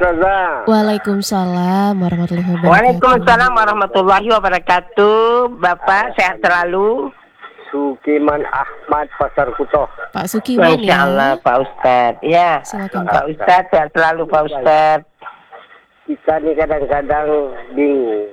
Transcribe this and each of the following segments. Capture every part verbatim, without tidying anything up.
Ustazah. Waalaikumsalam warahmatullahi wabarakatuh. Waalaikumsalam warahmatullahi wabarakatuh. Bapak sehat selalu. Sukiman Ahmad Pasar Kutoh. Pak Sukiman Masya ya. Allah Pak Ustadz. Ya. Silakan Pak Ustadz sehat selalu Pak Ustadz. Kita nih kadang-kadang bingung.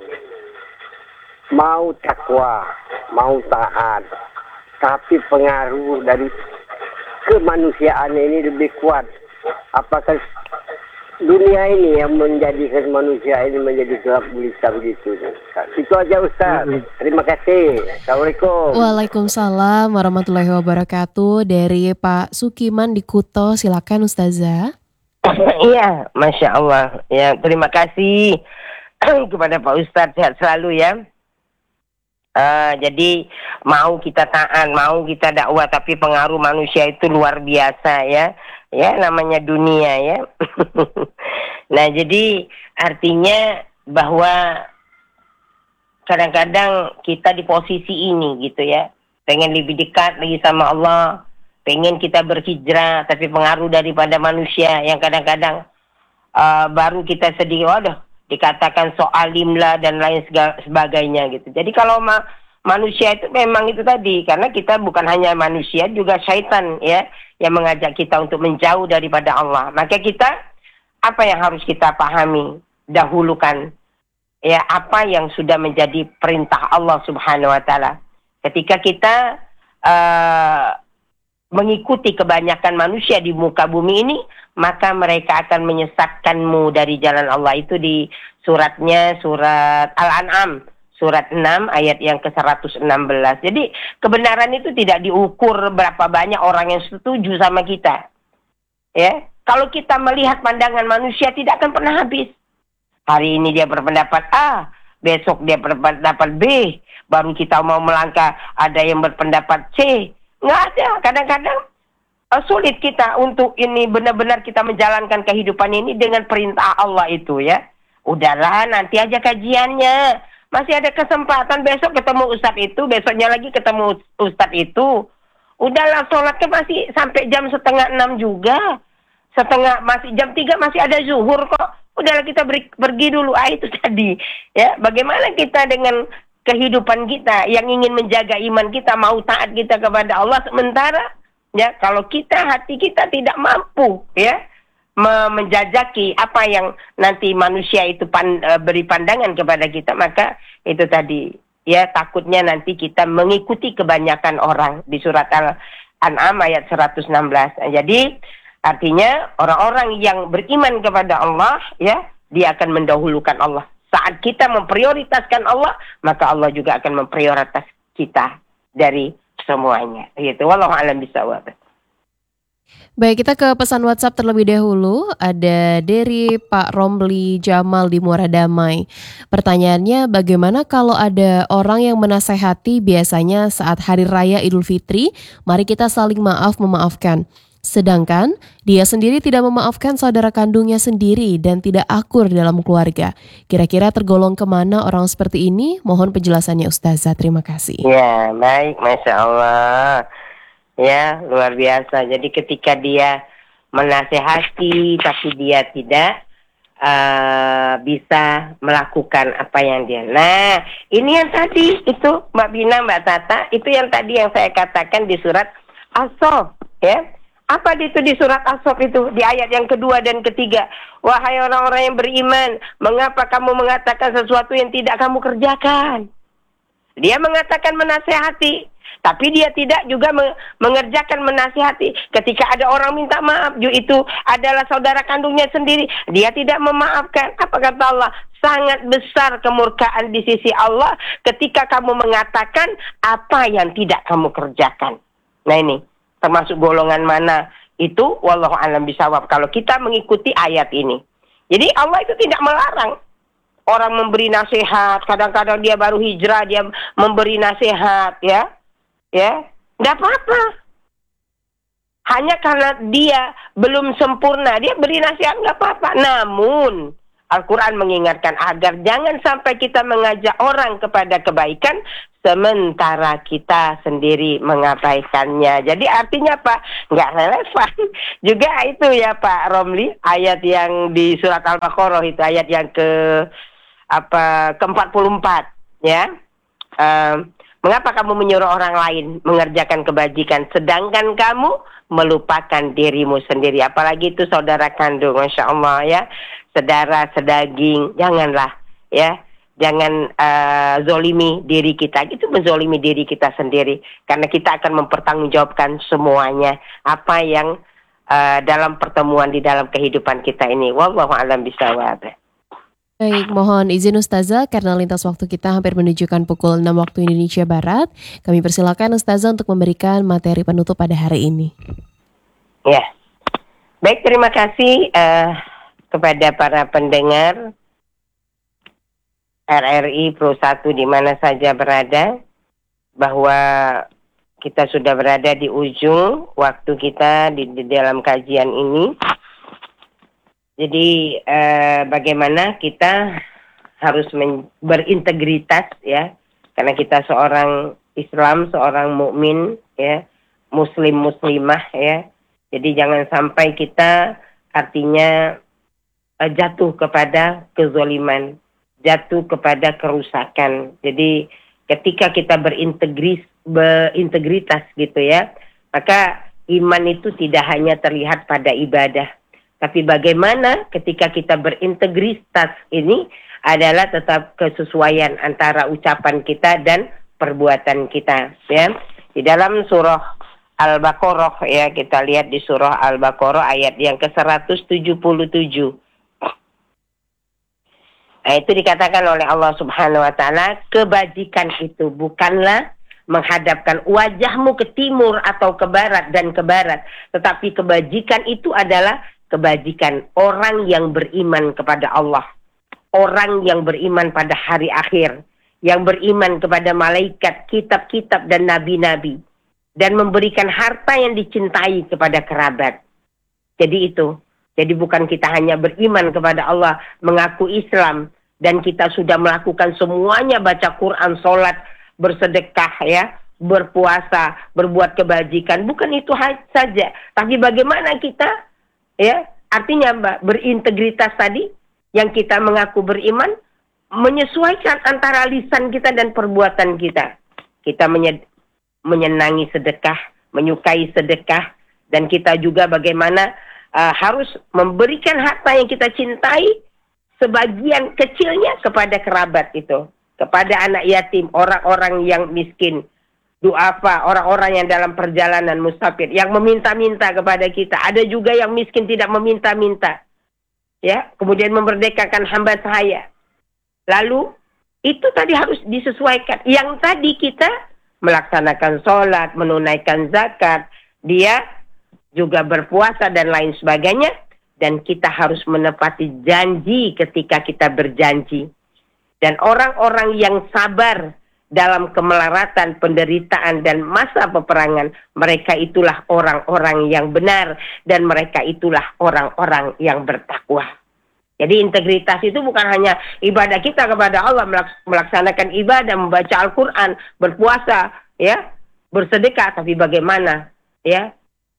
Mau takwa, mau taat, tapi pengaruh dari kemanusiaan ini lebih kuat. Apakah dunia ini yang menjadikan manusia ini menjadi gelap gulita begitu? Itu aja Ustaz. Terima kasih. Assalamualaikum. Waalaikumsalam warahmatullahi wabarakatuh. Dari Pak Sukiman di Kuto, silakan Ustazah. Iya, Masya Allah. Ya, terima kasih kepada Pak Ustadz, sehat selalu ya. Uh, jadi mau kita taat, mau kita dakwah, tapi pengaruh manusia itu luar biasa ya. Ya, namanya dunia ya. Nah, jadi artinya bahwa kadang-kadang kita di posisi ini gitu ya. Pengen lebih dekat lagi sama Allah. Pengen kita berhijrah, tapi pengaruh daripada manusia yang kadang-kadang uh, baru kita sedih, waduh, dikatakan so alim lah dan lain sebagainya gitu. Jadi kalau ma- manusia itu memang itu tadi, karena kita bukan hanya manusia, juga syaitan ya, yang mengajak kita untuk menjauh daripada Allah. Maka kita, apa yang harus kita pahami, dahulukan, ya apa yang sudah menjadi perintah Allah Subhanahu Wa Taala. Ketika kita uh, mengikuti kebanyakan manusia di muka bumi ini, maka mereka akan menyesatkanmu dari jalan Allah. Itu di suratnya, surat Al-An'am, surat enam ayat yang ke seratus enam belas. Jadi kebenaran itu tidak diukur berapa banyak orang yang setuju sama kita. Ya, kalau kita melihat pandangan manusia tidak akan pernah habis. Hari ini dia berpendapat A, besok dia berpendapat B, baru kita mau melangkah ada yang berpendapat C. Nggak ada. Kadang-kadang uh, sulit kita untuk ini benar-benar kita menjalankan kehidupan ini dengan perintah Allah itu ya. Udahlah, nanti aja kajiannya. Masih ada kesempatan, besok ketemu ustadz itu, besoknya lagi ketemu ustadz itu. Udahlah, sholatnya masih sampai jam setengah enam juga. Setengah, masih jam tiga masih ada zuhur kok. Udahlah, kita beri, pergi dulu. Ah, itu tadi. Ya, bagaimana kita dengan kehidupan kita yang ingin menjaga iman kita, mau taat kita kepada Allah, sementara ya kalau kita, hati kita tidak mampu ya menjajaki apa yang nanti manusia itu pan, e, beri pandangan kepada kita, maka itu tadi ya takutnya nanti kita mengikuti kebanyakan orang di surat Al-An'am ayat seratus enam belas. Nah, jadi artinya orang-orang yang beriman kepada Allah ya, dia akan mendahulukan Allah. Saat kita memprioritaskan Allah, maka Allah juga akan memprioritas kita dari semuanya. Gitu. Wallahu a'lam bishawab. Baik, kita ke pesan WhatsApp terlebih dahulu. Ada dari Pak Romli Jamal di Muara Damai. Pertanyaannya, bagaimana kalau ada orang yang menasehati biasanya saat Hari Raya Idul Fitri, mari kita saling maaf memaafkan. Sedangkan dia sendiri tidak memaafkan saudara kandungnya sendiri dan tidak akur dalam keluarga. Kira-kira tergolong kemana orang seperti ini? Mohon penjelasannya Ustazah, terima kasih. Ya, baik, Masya Allah. Ya, luar biasa. Jadi ketika dia menasehati tapi dia tidak uh, bisa melakukan apa yang dia. Nah, ini yang tadi itu Mbak Bina, Mbak Tata, itu yang tadi yang saya katakan di surat As-Saff, ya. Apa itu di surat As-Saff itu? Di ayat yang kedua dan ketiga. Wahai orang-orang yang beriman, mengapa kamu mengatakan sesuatu yang tidak kamu kerjakan? Dia mengatakan menasihati, tapi dia tidak juga mengerjakan menasihati. Ketika ada orang minta maaf, itu adalah saudara kandungnya sendiri, dia tidak memaafkan. Apa kata Allah? Sangat besar kemurkaan di sisi Allah ketika kamu mengatakan apa yang tidak kamu kerjakan. Nah ini, termasuk golongan mana itu, wallahu a'lam bishawab, kalau kita mengikuti ayat ini. Jadi Allah itu tidak melarang orang memberi nasihat. Kadang-kadang dia baru hijrah, dia memberi nasihat, ya. Ya, enggak apa-apa. Hanya karena dia belum sempurna, dia beri nasihat, enggak apa-apa. Namun Al-Quran mengingatkan agar jangan sampai kita mengajak orang kepada kebaikan sementara kita sendiri mengabaikannya. Jadi artinya apa? Nggak relevan. Juga itu ya Pak Romli, ayat yang di surat Al-Baqarah itu, ayat yang ke apa ke empat puluh empat ya. Um, mengapa kamu menyuruh orang lain mengerjakan kebajikan sedangkan kamu melupakan dirimu sendiri? Apalagi itu saudara kandung, Masya Allah ya, saudara sedaging, janganlah ya. Jangan uh, zolimi diri kita, itu menzolimi diri kita sendiri. Karena kita akan mempertanggungjawabkan semuanya. Apa yang uh, dalam pertemuan di dalam kehidupan kita ini. Wallahu a'lam bishawab. Baik, mohon izin Ustazah, karena lintas waktu kita hampir menunjukkan pukul enam waktu Indonesia Barat. Kami persilakan Ustazah untuk memberikan materi penutup pada hari ini. Ya, baik, terima kasih uh, kepada para pendengar R R I Pro satu di mana saja berada, bahwa kita sudah berada di ujung waktu kita di, di dalam kajian ini. Jadi eh, bagaimana kita harus men- berintegritas ya, karena kita seorang Islam, seorang mukmin ya, muslim muslimah ya. Jadi jangan sampai kita artinya eh, jatuh kepada kezoliman, jatuh kepada kerusakan. Jadi ketika kita berintegris, berintegritas gitu ya, maka iman itu tidak hanya terlihat pada ibadah, tapi bagaimana ketika kita berintegritas ini adalah tetap kesesuaian antara ucapan kita dan perbuatan kita ya. Di dalam surah Al-Baqarah ya, kita lihat di surah Al-Baqarah ayat yang ke seratus tujuh puluh tujuh. Nah, itu dikatakan oleh Allah Subhanahu wa taala, kebajikan itu bukanlah menghadapkan wajahmu ke timur atau ke barat dan ke barat, tetapi kebajikan itu adalah kebajikan orang yang beriman kepada Allah, orang yang beriman pada hari akhir, yang beriman kepada malaikat, kitab-kitab dan nabi-nabi, dan memberikan harta yang dicintai kepada kerabat. Jadi itu. Jadi bukan kita hanya beriman kepada Allah, mengaku Islam, dan kita sudah melakukan semuanya, baca Quran, sholat, bersedekah ya, berpuasa, berbuat kebajikan. Bukan itu saja. Tapi bagaimana kita ya, artinya Mbak, berintegritas tadi, yang kita mengaku beriman, menyesuaikan antara lisan kita dan perbuatan kita. Kita menye- menyenangi sedekah, menyukai sedekah, dan kita juga bagaimana Uh, harus memberikan harta yang kita cintai, sebagian kecilnya kepada kerabat itu, kepada anak yatim, orang-orang yang miskin, duafa, orang-orang yang dalam perjalanan musafir, yang meminta-minta kepada kita. Ada juga yang miskin tidak meminta-minta, ya, kemudian memerdekakan hamba sahaya. Lalu itu tadi harus disesuaikan. Yang tadi kita melaksanakan sholat, menunaikan zakat, dia juga berpuasa dan lain sebagainya, dan kita harus menepati janji ketika kita berjanji. Dan orang-orang yang sabar dalam kemelaratan, penderitaan dan masa peperangan, mereka itulah orang-orang yang benar, dan mereka itulah orang-orang yang bertakwa. Jadi integritas itu bukan hanya ibadah kita kepada Allah, melaksanakan ibadah, membaca Al-Quran, berpuasa, ya, bersedekah, tapi bagaimana ya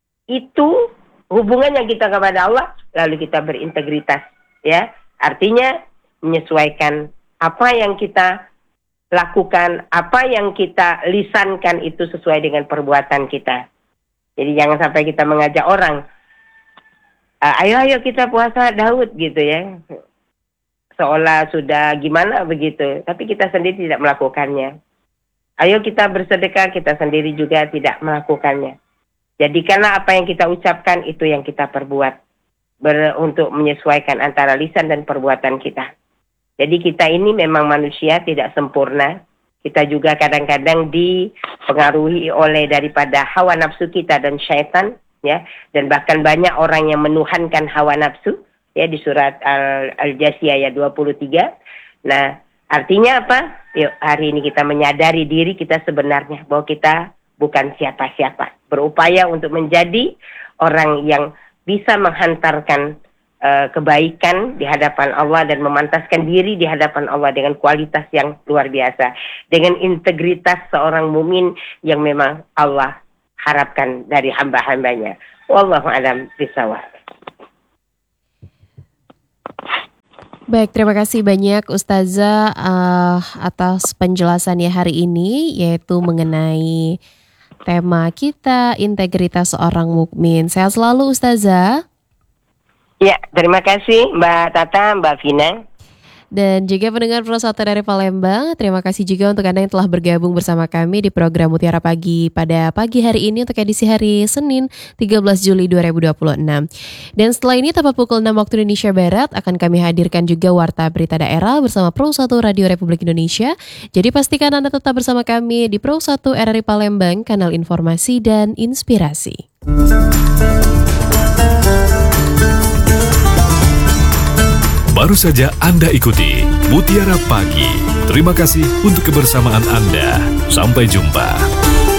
itu hubungannya kita kepada Allah, lalu kita berintegritas ya, artinya menyesuaikan apa yang kita lakukan, apa yang kita lisankan itu sesuai dengan perbuatan kita. Jadi jangan sampai kita mengajak orang, ayo ayo kita puasa Daud gitu ya, seolah sudah gimana begitu, tapi kita sendiri tidak melakukannya. Ayo kita bersedekah, kita sendiri juga tidak melakukannya. Jadi karena apa yang kita ucapkan itu yang kita perbuat, ber, untuk menyesuaikan antara lisan dan perbuatan kita. Jadi kita ini memang manusia, tidak sempurna. Kita juga kadang-kadang dipengaruhi oleh daripada hawa nafsu kita dan syaitan, ya. Dan bahkan banyak orang yang menuhankan hawa nafsu, ya, di surat Al- Al-Jasiyah ayat dua puluh tiga. Nah, artinya apa? Yuk, hari ini kita menyadari diri kita sebenarnya, bahwa kita bukan siapa-siapa. Berupaya untuk menjadi orang yang bisa menghantarkan uh, kebaikan di hadapan Allah dan memantaskan diri di hadapan Allah dengan kualitas yang luar biasa, dengan integritas seorang mukmin yang memang Allah harapkan dari hamba-hambanya. Wallahu a'lam bishawab. Baik, terima kasih banyak Ustazah uh, atas penjelasannya hari ini, yaitu mengenai tema kita, integritas seorang mukmin. Sehat selalu Ustazah. Ya, terima kasih Mbak Tata, Mbak Vina. Dan juga pendengar Pro satu dari Palembang, terima kasih juga untuk Anda yang telah bergabung bersama kami di program Mutiara Pagi pada pagi hari ini untuk edisi hari Senin tiga belas Juli dua ribu dua puluh enam. Dan setelah ini tepat pukul enam waktu Indonesia Barat akan kami hadirkan juga Warta Berita Daerah bersama Pro satu Radio Republik Indonesia. Jadi pastikan Anda tetap bersama kami di Pro satu R R I Palembang, kanal informasi dan inspirasi. Baru saja Anda ikuti Mutiara Pagi. Terima kasih untuk kebersamaan Anda. Sampai jumpa.